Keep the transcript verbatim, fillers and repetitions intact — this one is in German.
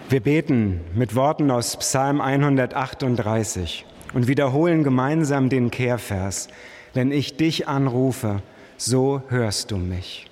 Wir beten mit Worten aus Psalm hundertachtunddreißig und wiederholen gemeinsam den Kehrvers. Wenn ich dich anrufe, so hörst du mich.